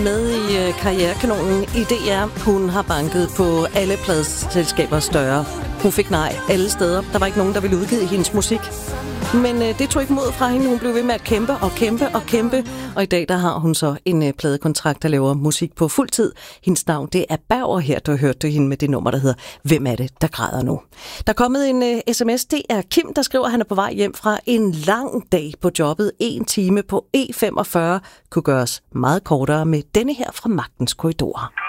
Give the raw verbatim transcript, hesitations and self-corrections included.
med i karrierekanonen i D R. Hun har banket på alle pladeselskabers døre. Hun fik nej alle steder. Der var ikke nogen, der ville udgive hendes musik. Men øh, det tog ikke mod fra hende. Hun blev ved med at kæmpe og kæmpe og kæmpe. Og i dag der har hun så en øh, pladekontrakt, der laver musik på fuld tid. Hendes navn, det er Berger her. Du har hørt du hende med det nummer, der hedder Hvem er det, der græder nu? Der er kommet en øh, sms. Det er Kim, der skriver, at han er på vej hjem fra en lang dag på jobbet. En time på E femogfyrre kunne gøres meget kortere med denne her fra Magtens Korridorer.